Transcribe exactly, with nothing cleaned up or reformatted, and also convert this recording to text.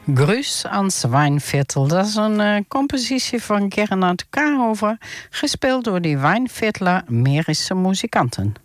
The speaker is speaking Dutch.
Grüß ans Weinviertel. Dat is een uh, compositie van Gernot Kahover, gespeeld door die Weinviertler Merische muzikanten.